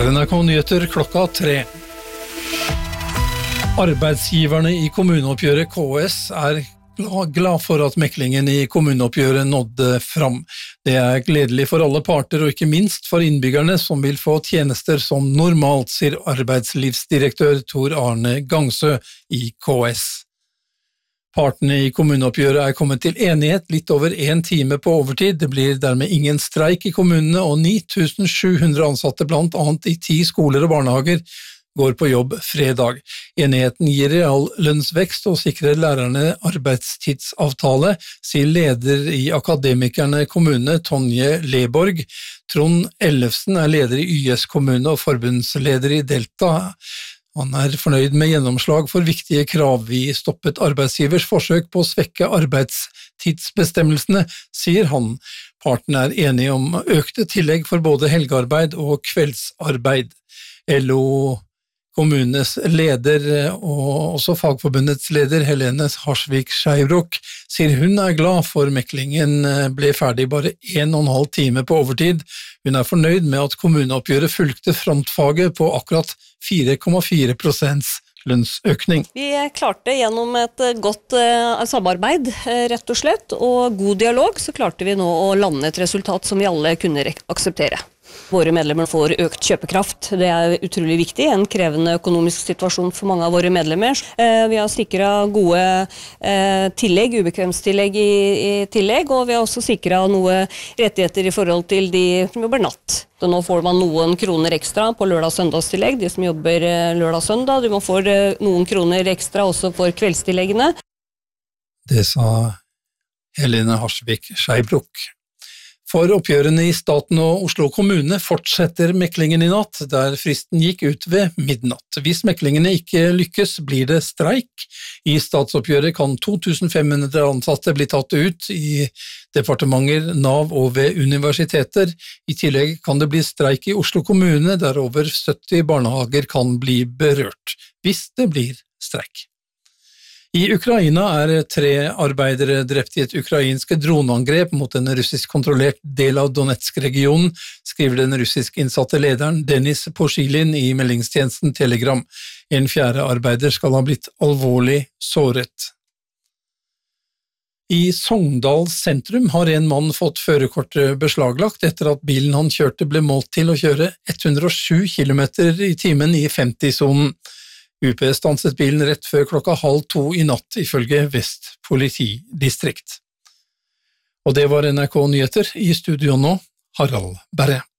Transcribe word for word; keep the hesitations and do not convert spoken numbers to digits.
er N R K Nyheter klokka tre. Arbeidsgiverne i kommuneoppgjøret K S er glad for at meklingen i kommuneoppgjøret nådde fram. Det er gledelig for alle parter og ikke minst for innbyggerne som vil få tjenester som normalt, sier arbeidslivsdirektør Tor Arne Gangsø i K S. Partene i kommuneoppgjøret er kommet til enighet litt over en time på overtid. Det blir dermed ingen streik i kommunene, og ni tusen sju hundre ansatte blant annet i ti skoler og barnehager går på jobb fredag. Enigheten gir real lønnsvekst og sikrer lærerne arbeidstidsavtale, sier leder i Akademikerne kommune Tonje Leborg. Trond Ellefsen er leder i Y S kommune og forbundsleder i Delta. Han er fornøyd med gjennomslag for viktige krav. Vi stoppet arbeidsgivers forsøk på å svekke arbeidstidsbestemmelsene, sier han. Partene er enige om økte tillegg for både helgearbeid og kveldsarbeid. L O Kommunes leder og også fagforbundets leder Helene Harsvik Skeibrok sier hun er glad for meklingen ble ferdig bare en og en halv time på overtid. Hun er fornøyd med at kommuneoppgjøret fulgte frontfaget på akkurat fire komma fire prosent lønnsøkning. Vi klarte gjennom et godt uh, samarbeid, rett og slett, og god dialog, så klarte vi nå å lande et resultat som vi alle kunne akseptere. Våre medlemmer får økt kjøpekraft. Det er utrolig viktig, en krevende økonomisk situasjon for mange av våre medlemmer. Eh, vi har sikret gode eh, tillegg, ubekvemstillegg i, i tillegg, og vi har også sikret noe rettigheter i forhold til de som jobber natt. Så nå får man noen kroner ekstra på lørdag-søndagstillegg, de som jobber lørdag-søndag. Du må få noen kroner ekstra også for kveldstilleggene. Det sa Helene Harsvik Skeibrok. For oppgjørene i staten og Oslo kommune fortsetter meklingen i natt, der fristen gikk ut ved midnatt. Hvis meklingene ikke lykkes, blir det streik. I statsoppgjøret kan to tusen fem hundre ansatte bli tatt ut i departementer, Nav og ved universiteter. I tillegg kan det bli streik i Oslo kommune, der over sytti barnehager kan bli berørt, hvis det blir streik. I Ukraina er tre arbeidere drept i et ukrainsk droneangrep mot en russisk-kontrollert del av Donetsk-regionen, skriver den russisk innsatte lederen Denis Poshilin i meldingstjenesten Telegram. En fjerde arbeider skal ha blitt alvorlig såret. I Sogndal sentrum har en mann fått førerkortet beslaglagt etter at bilen han kjørte ble målt til å kjøre hundre og sju kilometer i timen i femti-sonen. U P stanset bilen rett før klokka halv to i natt, ifølge Vest politidistrikt. Og det var N R K Nyheter, i studio nå, Harald Berre.